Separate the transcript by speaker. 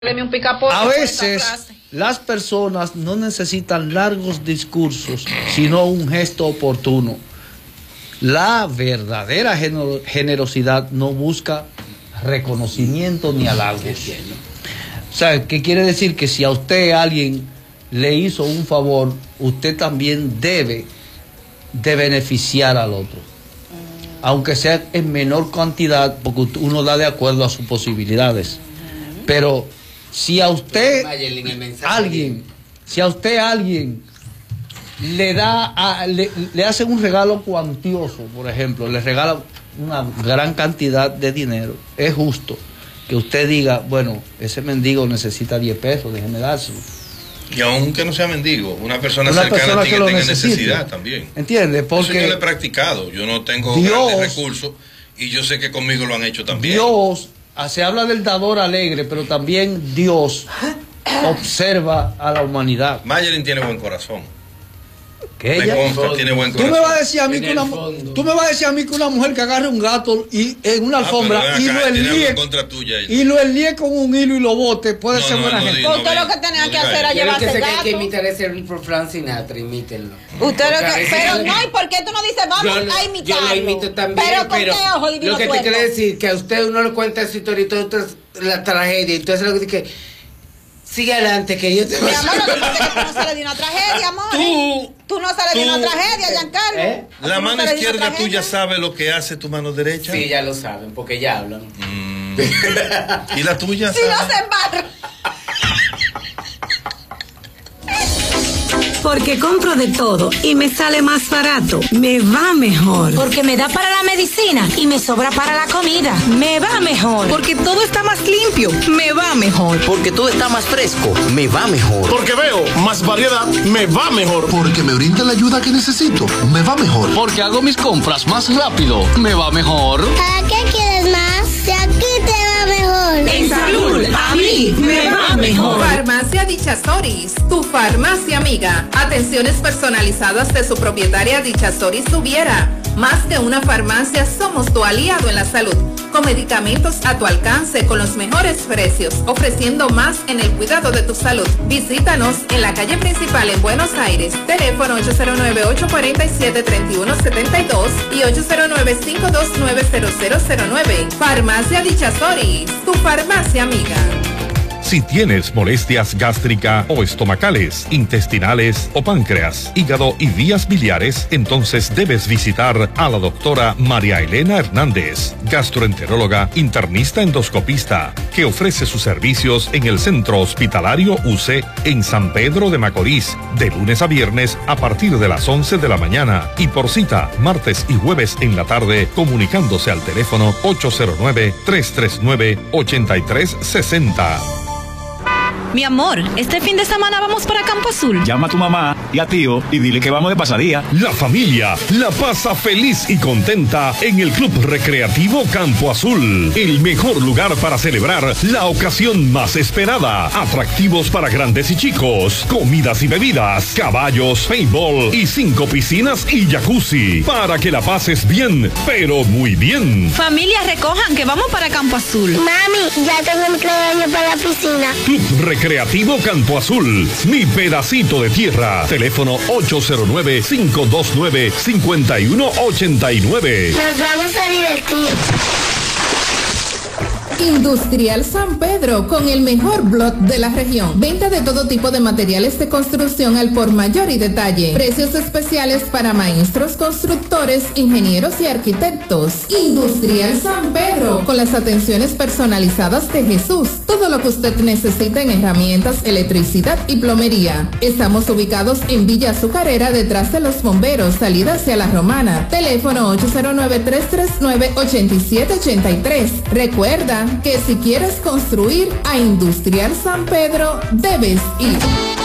Speaker 1: A veces las personas no necesitan largos discursos, sino un gesto oportuno. La verdadera generosidad no busca reconocimiento ni halagos. O sea, ¿qué quiere decir? Que si a usted alguien le hizo un favor, usted también debe de beneficiar al otro, aunque sea en menor cantidad, porque uno da de acuerdo a sus posibilidades. Pero si a usted alguien le hace un regalo cuantioso, por ejemplo, le regala una gran cantidad de dinero, es justo que usted diga, bueno, ese mendigo necesita 10 pesos, déjeme dárselo.
Speaker 2: Y aunque no sea mendigo, una persona cercana a ti que tenga necesidad también.
Speaker 1: ¿Entiendes? Porque
Speaker 2: eso yo lo he practicado, yo no tengo grandes recursos y yo sé que conmigo lo han hecho también.
Speaker 1: Dios, se habla del dador alegre, pero también Dios observa a la humanidad.
Speaker 2: Mayelin tiene buen corazón.
Speaker 1: ¿Qué ella?
Speaker 2: Tiene buen corazón.
Speaker 1: Tú me vas a decir a mí que una mujer que agarre un gato y en una alfombra y lo enlíe con un hilo y lo bote puede ser buena gente.
Speaker 3: Usted lo que tenía que hacer era llevarse el gato.
Speaker 4: Que imitar ese por Frank Sinatra, imítenlo.
Speaker 3: Usted lo que, pero no, ¿y por qué tú no dices vamos a imitarlo?
Speaker 4: Yo lo imito también,
Speaker 3: pero ojo, divino
Speaker 4: lo que te quiero decir que a usted uno le cuenta su historia y todo la tragedia, entonces lo que dice que sigue adelante, que yo te voy a...
Speaker 3: Mi amor, lo que pasa es que tú no sales de una tragedia, amor. Tú no sales de una tragedia, Giancarlo.
Speaker 2: La mano izquierda tuya sabe lo que hace tu mano derecha.
Speaker 4: Sí, ya lo saben, porque ya hablan.
Speaker 2: ¿Y la tuya?
Speaker 3: Si no se embarra.
Speaker 5: Porque compro de todo y me sale más barato, me va mejor.
Speaker 6: Porque me da para la medicina y me sobra para la comida, me va mejor.
Speaker 7: Porque todo está más limpio, me va mejor.
Speaker 8: Porque todo está más fresco, me va mejor.
Speaker 9: Porque veo más variedad, me va mejor.
Speaker 10: Porque me brinda la ayuda que necesito, me va mejor.
Speaker 11: Porque hago mis compras más rápido, me va mejor.
Speaker 12: ¿Para qué quieres más? Si aquí te va mejor.
Speaker 5: En salud, a mí me va mejor.
Speaker 13: Farmacia Dicha Soris, tu farmacia amiga. Atenciones personalizadas de su propietaria Dicha Soris Tuviera. Más que una farmacia, somos tu aliado en la salud. Con medicamentos a tu alcance, con los mejores precios, ofreciendo más en el cuidado de tu salud. Visítanos en la calle principal en Buenos Aires. Teléfono 809-847-3172 y 809-529-0009. Farmacia Dicha Soris, tu farmacia amiga.
Speaker 14: Si tienes molestias gástricas o estomacales, intestinales o páncreas, hígado y vías biliares, entonces debes visitar a la doctora María Elena Hernández, gastroenteróloga, internista endoscopista, que ofrece sus servicios en el Centro Hospitalario UC en San Pedro de Macorís, de lunes a viernes a partir de las 11 de la mañana y por cita martes y jueves en la tarde, comunicándose al teléfono 809-339-8360.
Speaker 6: Mi amor, este fin de semana vamos para Campo Azul.
Speaker 15: Llama a tu mamá y a tío y dile que vamos de pasadía.
Speaker 14: La familia la pasa feliz y contenta en el Club Recreativo Campo Azul. El mejor lugar para celebrar la ocasión más esperada. Atractivos para grandes y chicos. Comidas y bebidas. Caballos, paintball y 5 piscinas y jacuzzi. Para que la pases bien, pero muy bien.
Speaker 6: Familia, recojan que vamos para Campo Azul.
Speaker 12: Mami, ya tengo mi credeño para la piscina.
Speaker 14: Club Recreativo Campo Azul, mi pedacito de tierra. Teléfono 809-529-5189.
Speaker 12: Nos vamos a divertir.
Speaker 13: Industrial San Pedro, con el mejor blog de la región. Venta de todo tipo de materiales de construcción al por mayor y detalle. Precios especiales para maestros, constructores, ingenieros y arquitectos. Industrial San Pedro, con las atenciones personalizadas de Jesús. Todo lo que usted necesita en herramientas, electricidad y plomería. Estamos ubicados en Villa Azucarera, detrás de los bomberos, salida hacia La Romana. Teléfono 809-339-8783. Recuerda que si quieres construir a Industrial San Pedro, debes ir.